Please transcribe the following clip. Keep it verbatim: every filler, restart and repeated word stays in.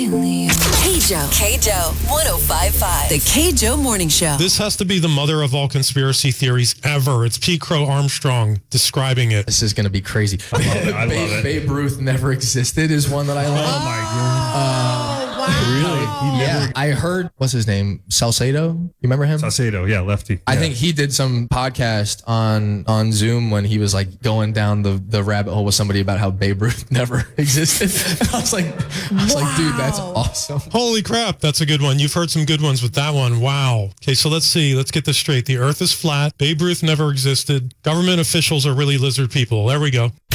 K-Joe. K-Joe, one oh five point five. The K-Joe Morning Show. This has to be the mother of all conspiracy theories ever. It's P. Crow Armstrong describing it. This is going to be crazy. I love it. I love Babe, it. Babe Ruth never existed is one that I love. Oh, my God. Really? He Yeah, never... I heard, what's his name? Salcedo? You remember him? Salcedo, yeah, lefty. I yeah. think he did some podcast on on Zoom when he was like going down the, the rabbit hole with somebody about how Babe Ruth never existed. And I was like, I was like, dude, that's awesome. Holy crap, that's a good one. You've heard some good ones with that one. Wow. Okay, so let's see. Let's get this straight. The earth is flat. Babe Ruth never existed. Government officials are really lizard people. There we go.